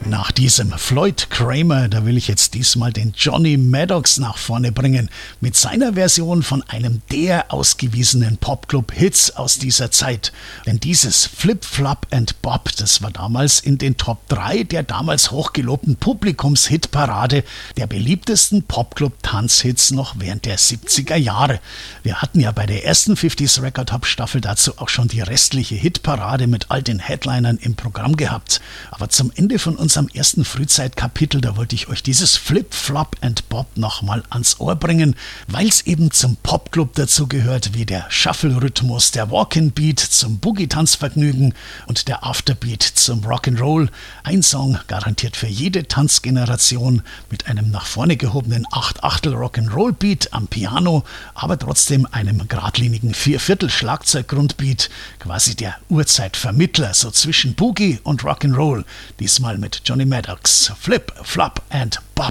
Nach diesem Floyd Kramer, da will ich jetzt diesmal den Johnny Maddox nach vorne bringen, mit seiner Version von einem der ausgewiesenen Popclub-Hits aus dieser Zeit. Denn dieses Flip, Flop and Bop, das war damals in den Top 3 der damals hochgelobten Publikumshitparade der beliebtesten Popclub-Tanzhits noch während der 70er Jahre. Wir hatten ja bei der ersten 50s Record Hop Staffel dazu auch schon die restliche Hitparade mit all den Headlinern im Programm gehabt. Aber zum Ende von unserem ersten Frühzeitkapitel, da wollte ich euch dieses Flip, Flop and Bop nochmal ans Ohr bringen, weil es eben zum Popclub dazu gehört, wie der Shuffle-Rhythmus, der Walk-in-Beat zum Boogie-Tanzvergnügen und der Afterbeat zum Rock'n'Roll. Ein Song garantiert für jede Tanzgeneration mit einem nach vorne gehobenen 8/8 Rock'n'Roll-Beat am Piano, aber trotzdem einem geradlinigen 4/4 Schlagzeuggrundbeat, quasi der Urzeitvermittler, so zwischen Boogie und Rock'n'Roll. Diesmal mit Johnny Maddox, Flip, Flop and Bop.